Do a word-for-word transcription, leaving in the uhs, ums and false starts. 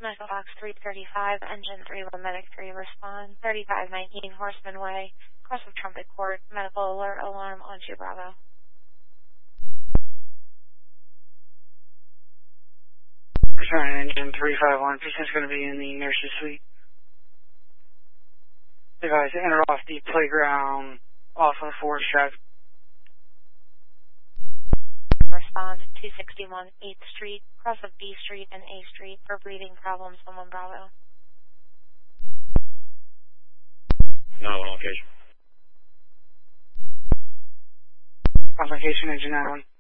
Medical Box three thirty-five, Engine three, Medic three, respond. thirty-five nineteen, Horseman Way, cross of Trumpet Court, medical alert alarm on two Bravo. Return Engine three five one, patient's going to be in the nurse's suite. Device enter off the playground off of fourth Drive. Respond two sixty-one eighth Street, cross of B Street and A Street for breathing problems on one Bravo. No location. On location, Engine nine one.